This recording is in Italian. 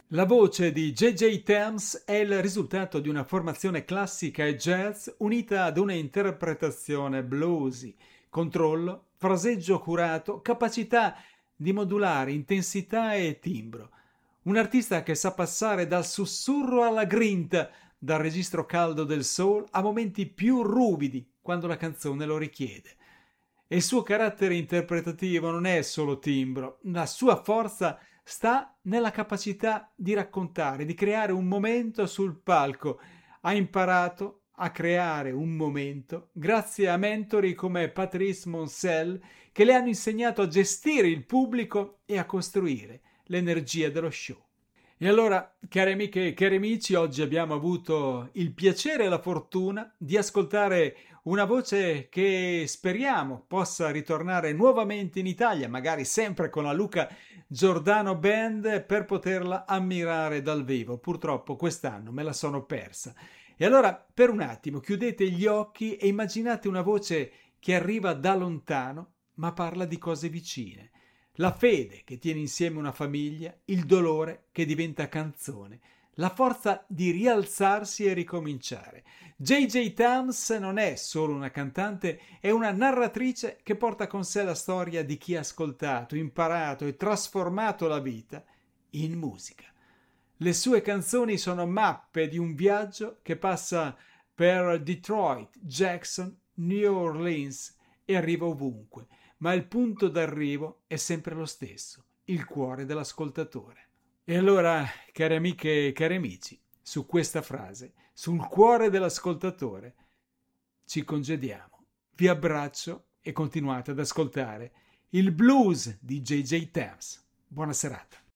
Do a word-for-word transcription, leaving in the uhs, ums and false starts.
La voce di J J Thames è il risultato di una formazione classica e jazz unita ad una interpretazione bluesy, controllo, fraseggio curato, capacità di modulare intensità e timbro. Un artista che sa passare dal sussurro alla grinta, dal registro caldo del soul a momenti più ruvidi quando la canzone lo richiede. E il suo carattere interpretativo non è solo timbro, la sua forza sta nella capacità di raccontare, di creare un momento sul palco. Ha imparato a creare un momento grazie a mentori come Patrice Moncel che le hanno insegnato a gestire il pubblico e a costruire l'energia dello show. E allora, cari amiche e cari amici, oggi abbiamo avuto il piacere e la fortuna di ascoltare una voce che speriamo possa ritornare nuovamente in Italia, magari sempre con la Luca Giordano Band, per poterla ammirare dal vivo. Purtroppo quest'anno me la sono persa. E allora, per un attimo, chiudete gli occhi e immaginate una voce che arriva da lontano, ma parla di cose vicine. La fede che tiene insieme una famiglia, il dolore che diventa canzone, la forza di rialzarsi e ricominciare. J J Thames non è solo una cantante, è una narratrice che porta con sé la storia di chi ha ascoltato, imparato e trasformato la vita in musica. Le sue canzoni sono mappe di un viaggio che passa per Detroit, Jackson, New Orleans e arriva ovunque, ma il punto d'arrivo è sempre lo stesso, il cuore dell'ascoltatore. E allora, cari amiche e cari amici, su questa frase, sul cuore dell'ascoltatore, ci congediamo. Vi abbraccio e continuate ad ascoltare il blues di J J Thames. Buona serata.